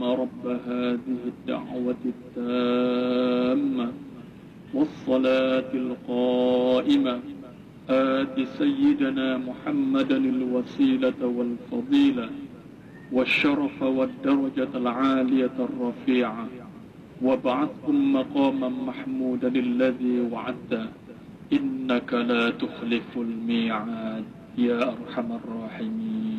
اللهم رب هذه الدعوة التامة والصلاة القائمة آت سيدنا محمدا الوسيلة والفضيلة والشرف والدرجة العالية الرفيعة وابعثهم مقاما محمودا الذي وعدته إنك لا تخلف الميعاد يا أرحم الراحمين.